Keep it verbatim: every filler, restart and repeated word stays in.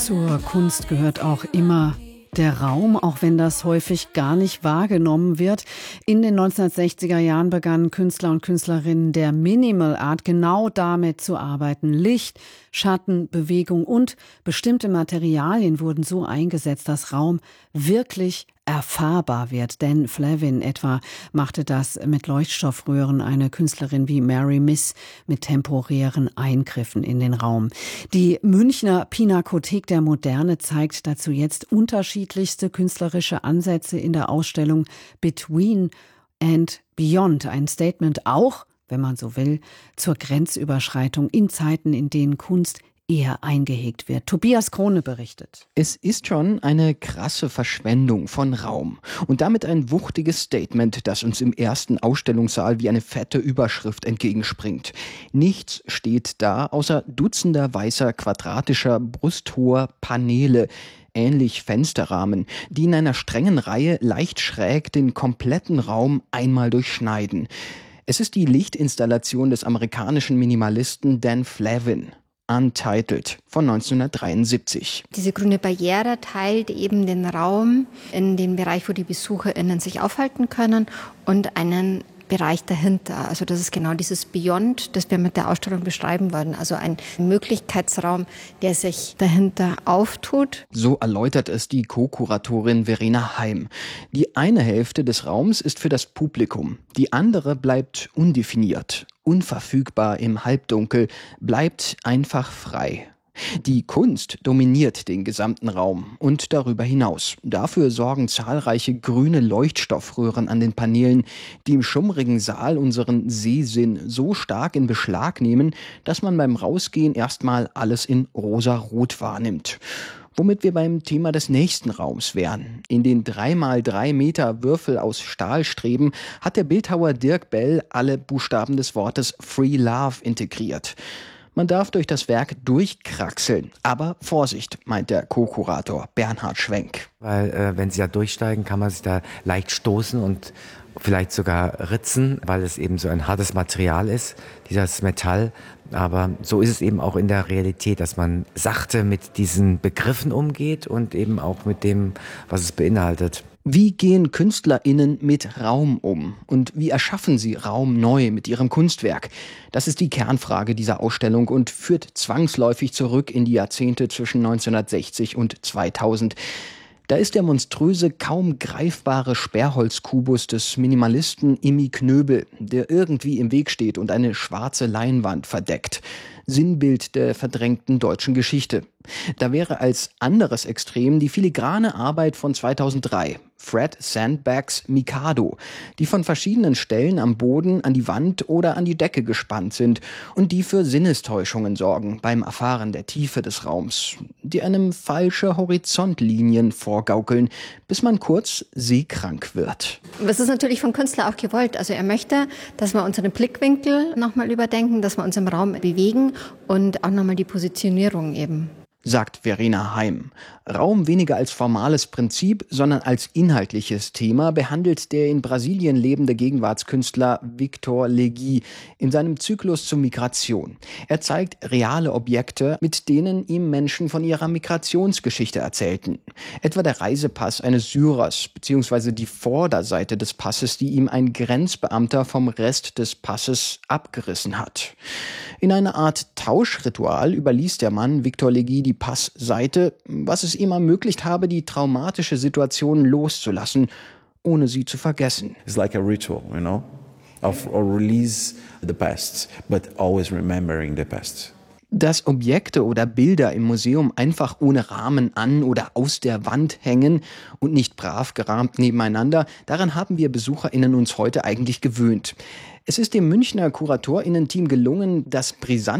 Zur Kunst gehört auch immer der Raum, auch wenn das häufig gar nicht wahrgenommen wird. In den neunzehnhundertsechziger Jahren begannen Künstler und Künstlerinnen der Minimal Art genau damit zu arbeiten. Licht, Schatten, Bewegung und bestimmte Materialien wurden so eingesetzt, dass Raum wirklich erfahrbar wird. Dan Flavin etwa machte das mit Leuchtstoffröhren, eine Künstlerin wie Mary Miss mit temporären Eingriffen in den Raum. Die Münchner Pinakothek der Moderne zeigt dazu jetzt unterschiedlichste künstlerische Ansätze in der Ausstellung Between and Beyond. Ein Statement auch, wenn man so will, zur Grenzüberschreitung in Zeiten, in denen Kunst eher eingehegt wird. Tobias Krone berichtet. Es ist schon eine krasse Verschwendung von Raum und damit ein wuchtiges Statement, das uns im ersten Ausstellungssaal wie eine fette Überschrift entgegenspringt. Nichts steht da außer dutzender weißer, quadratischer, brusthoher Paneele, ähnlich Fensterrahmen, die in einer strengen Reihe leicht schräg den kompletten Raum einmal durchschneiden. Es ist die Lichtinstallation des amerikanischen Minimalisten Dan Flavin. Untitled von neunzehnhundertdreiundsiebzig. Diese grüne Barriere teilt eben den Raum in den Bereich, wo die BesucherInnen sich aufhalten können, und einen Bereich dahinter. Also das ist genau dieses Beyond, das wir mit der Ausstellung beschreiben wollen. Also ein Möglichkeitsraum, der sich dahinter auftut. So erläutert es die Co-Kuratorin Verena Heim. Die eine Hälfte des Raums ist für das Publikum, die andere bleibt undefiniert, unverfügbar im Halbdunkel, bleibt einfach frei. Die Kunst dominiert den gesamten Raum und darüber hinaus. Dafür sorgen zahlreiche grüne Leuchtstoffröhren an den Paneelen, die im schummrigen Saal unseren Sehsinn so stark in Beschlag nehmen, dass man beim Rausgehen erstmal alles in rosa-rot wahrnimmt. Womit wir beim Thema des nächsten Raums wären. In den drei mal drei Meter Würfel aus Stahlstreben hat der Bildhauer Dirk Bell alle Buchstaben des Wortes Free Love integriert. Man darf durch das Werk durchkraxeln. Aber Vorsicht, meint der Co-Kurator Bernhard Schwenk. Weil äh, wenn Sie da durchsteigen, kann man sich da leicht stoßen und vielleicht sogar ritzen, weil es eben so ein hartes Material ist, dieses Metall. Aber so ist es eben auch in der Realität, dass man sachte mit diesen Begriffen umgeht und eben auch mit dem, was es beinhaltet. Wie gehen KünstlerInnen mit Raum um? Und wie erschaffen sie Raum neu mit ihrem Kunstwerk? Das ist die Kernfrage dieser Ausstellung und führt zwangsläufig zurück in die Jahrzehnte zwischen neunzehnhundertsechzig und zweitausend. Da ist der monströse, kaum greifbare Sperrholzkubus des Minimalisten Immi Knöbel, der irgendwie im Weg steht und eine schwarze Leinwand verdeckt. Sinnbild der verdrängten deutschen Geschichte. Da wäre als anderes Extrem die filigrane Arbeit von zweitausenddrei, Fred Sandbacks Mikado, die von verschiedenen Stellen am Boden, an die Wand oder an die Decke gespannt sind und die für Sinnestäuschungen sorgen beim Erfahren der Tiefe des Raums, die einem falsche Horizontlinien vorgaukeln, bis man kurz seekrank wird. Das ist natürlich vom Künstler auch gewollt. Also er möchte, dass wir unseren Blickwinkel nochmal überdenken, dass wir uns im Raum bewegen und auch nochmal die Positionierung eben. Sagt Verena Heim. Raum weniger als formales Prinzip, sondern als inhaltliches Thema behandelt der in Brasilien lebende Gegenwartskünstler Victor Legui in seinem Zyklus zur Migration. Er zeigt reale Objekte, mit denen ihm Menschen von ihrer Migrationsgeschichte erzählten. Etwa der Reisepass eines Syrers, beziehungsweise die Vorderseite des Passes, die ihm ein Grenzbeamter vom Rest des Passes abgerissen hat. In einer Art Tauschritual überließ der Mann Victor Legui die Passseite, was es ihm ermöglicht habe, die traumatische Situation loszulassen, ohne sie zu vergessen. It's like a ritual, you know, of or release the past, but always remembering the past. Dass Objekte oder Bilder im Museum einfach ohne Rahmen an oder aus der Wand hängen und nicht brav gerahmt nebeneinander, daran haben wir BesucherInnen uns heute eigentlich gewöhnt. Es ist dem Münchner KuratorInnen-Team gelungen, das brisante